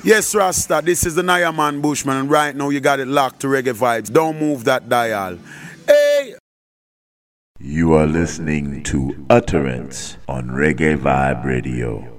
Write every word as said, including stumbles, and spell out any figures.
Yes, Rasta, this is the Nayaman Bushman, and right now you got it locked to Reggae Vibes. Don't move that dial. Hey! You are listening to Utterance on Reggae Vibe Radio.